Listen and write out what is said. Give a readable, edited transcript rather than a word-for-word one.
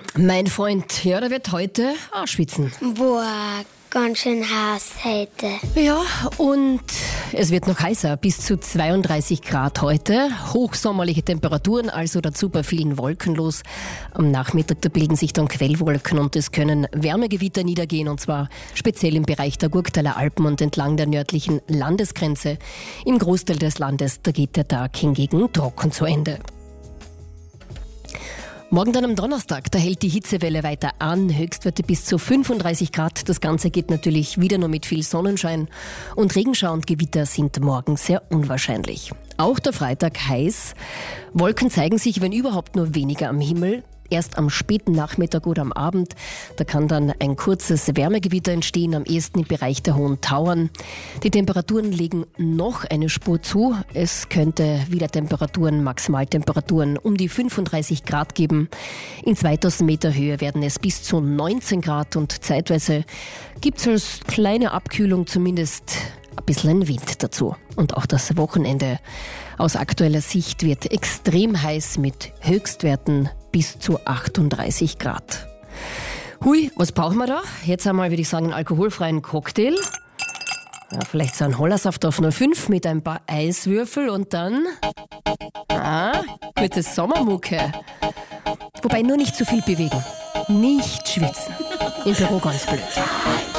Mein Freund, ja, der wird heute auch schwitzen. Boah, ganz schön heiß heute. Ja, und es wird noch heißer, bis zu 32 Grad heute. Hochsommerliche Temperaturen, also dazu bei vielen Wolken los. Am Nachmittag, da bilden sich dann Quellwolken und es können Wärmegewitter niedergehen, und zwar speziell im Bereich der Gurktaler Alpen und entlang der nördlichen Landesgrenze. Im Großteil des Landes, da geht der Tag hingegen trocken zu Ende. Morgen dann am Donnerstag, da hält die Hitzewelle weiter an, Höchstwerte bis zu 35 Grad. Das Ganze geht natürlich wieder nur mit viel Sonnenschein und Regenschauer und Gewitter sind morgen sehr unwahrscheinlich. Auch der Freitag heiß. Wolken zeigen sich, wenn überhaupt, nur weniger am Himmel. Erst am späten Nachmittag oder am Abend, da kann dann ein kurzes Wärmegewitter entstehen, am ehesten im Bereich der Hohen Tauern. Die Temperaturen legen noch eine Spur zu. Es könnte wieder Maximaltemperaturen um die 35 Grad geben. In 2000 Meter Höhe werden es bis zu 19 Grad und zeitweise gibt es als kleine Abkühlung zumindest ein bisschen einen Wind dazu. Und auch das Wochenende aus aktueller Sicht wird extrem heiß mit Höchstwerten bis zu 38 Grad. Hui, was brauchen wir da? Jetzt einmal, würde ich sagen, einen alkoholfreien Cocktail. Ja, vielleicht so einen Hollersaft auf 05 mit ein paar Eiswürfel und dann gute Sommermucke. Wobei nur nicht zu viel bewegen. Nicht schwitzen. Im Büro ganz blöd.